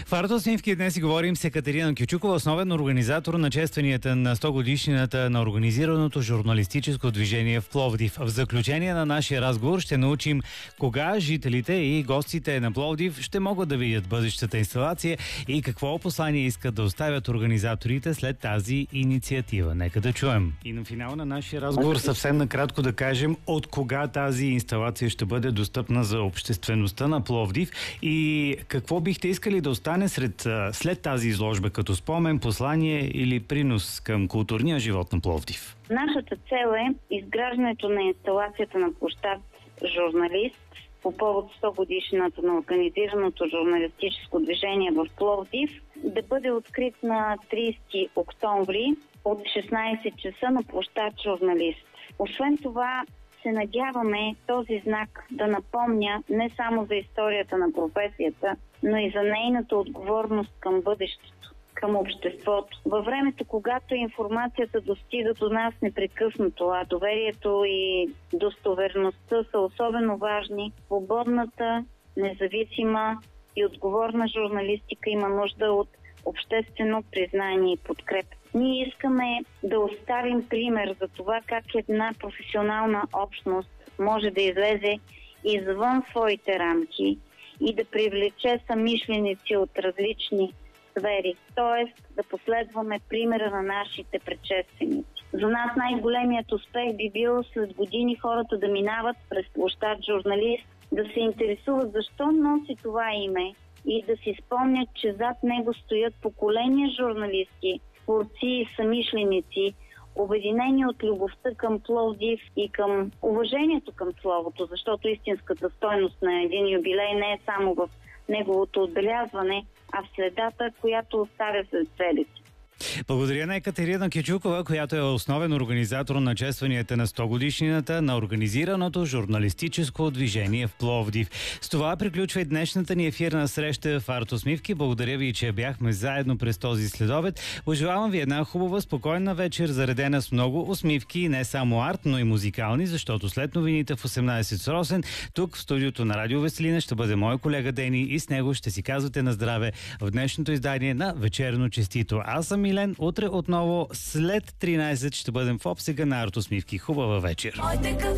В Арто Снимки днес си говорим с Екатерина Кючукова, основен организатор на честванията на 100 годишнината на организираното журналистическо движение в Пловдив. В заключение на нашия разговор ще научим кога жителите и гостите на Пловдив ще могат да видят бъдещата инсталация и какво послание искат да оставят организаторите след тази инициатива. Нека да чуем. И на финал на нашия разговор съвсем накратко да кажем от кога тази инсталация ще бъде достъпна за обществеността на Пловдив и какво бихте искали да остане след тази изложба като спомен, послание или принос към културния живот на Пловдив? Нашата цел е изграждането на инсталацията на площад Журналист по повод 100 годишната на организираното журналистическо движение в Пловдив да бъде открит на 30 октомври от 16 часа на площад Журналист. Освен това, се надяваме този знак да напомня не само за историята на професията, но и за нейната отговорност към бъдещето, към обществото. Във времето, когато информацията достига до нас непрекъснато, а доверието и достоверността са особено важни, свободната, независима и отговорна журналистика има нужда от обществено признание и подкрепа. Ние искаме да оставим пример за това как една професионална общност може да излезе извън своите рамки и да привлече съмишленици от различни сфери, т.е. да последваме примера на нашите предшественици. За нас най-големият успех би бил след години хората да минават през площад Журналист, да се интересуват защо носи това име и да си спомнят, че зад него стоят поколения журналисти, творци и самишленици, обединени от любовта към Пловдив и към уважението към словото, защото истинската стойност на един юбилей не е само в неговото отбелязване, а в следата, която оставя след себе си. Благодаря на Екатерина Кючукова, която е основен организатор на честванията на 100 годишнината на организираното журналистическо движение в Пловдив. С това приключва и днешната ни ефирна среща в Арто Смивки. Благодаря ви, че бяхме заедно през този следобед. Пожелавам ви една хубава, спокойна вечер, заредена с много усмивки, не само арт, но и музикални, защото след новините в 18 с Росен, тук в студиото на Радио Веселина ще бъде мой колега Дени и с него ще си казвате на здраве в днешното издание на Вечерно честито. Аз съм Милен. Утре отново след 13 ще бъдем в обсега на Арто Смивки. Хубава вечер!